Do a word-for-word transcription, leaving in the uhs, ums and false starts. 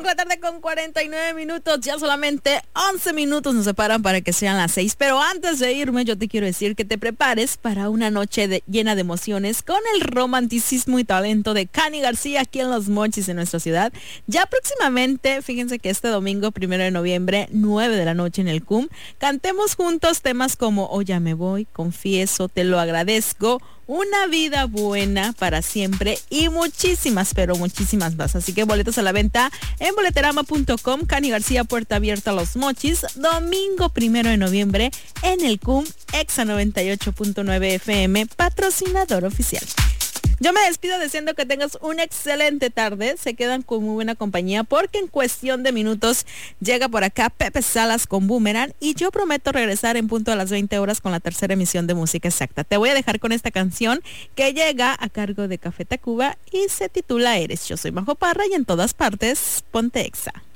cinco de la tarde con cuarenta y nueve minutos. Ya solamente once minutos nos separan para que sean las seis. Pero antes de irme, yo te quiero decir que te prepares para una noche de, llena de emociones con el romanticismo y talento de Cani García aquí en Los Mochis, en nuestra ciudad. Ya próximamente, fíjense que este domingo, primero de noviembre, nueve de la noche en el C U M, cantemos juntos temas como Oh, ya me voy, Confieso, Te lo agradezco, Una vida buena para siempre y muchísimas, pero muchísimas más. Así que boletos a la venta en boleterama punto com. Cani García, puerta abierta a Los Mochis, domingo primero de noviembre en el C U M, Exa noventa y ocho punto nueve F M, patrocinador oficial. Yo me despido deseando que tengas una excelente tarde. Se quedan con muy buena compañía porque en cuestión de minutos llega por acá Pepe Salas con Boomerang y yo prometo regresar en punto a las veinte horas con la tercera emisión de Música Exacta. Te voy a dejar con esta canción que llega a cargo de Café Tacuba y se titula Eres. Yo soy Majo Parra y en todas partes, ponte Exa.